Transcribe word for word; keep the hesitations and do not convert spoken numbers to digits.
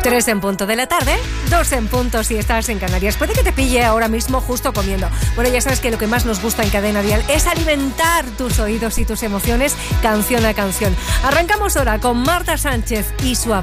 Tres en punto de la tarde, dos en punto si estás en Canarias. Puede que te pille ahora mismo justo comiendo. Bueno, ya sabes que lo que más nos gusta en Cadena Dial es alimentar tus oídos y tus emociones canción a canción. Arrancamos ahora con Marta Sánchez y su